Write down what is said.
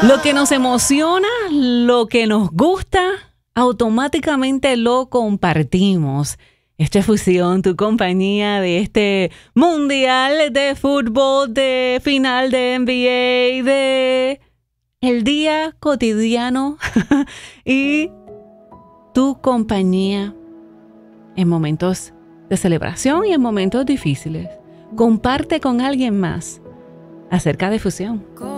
Lo que nos emociona, lo que nos gusta, automáticamente lo compartimos. Esto es Fusión, tu compañía de este mundial de fútbol, de final de NBA, de el día cotidiano y tu compañía en momentos de celebración y en momentos difíciles. Comparte con alguien más acerca de Fusión.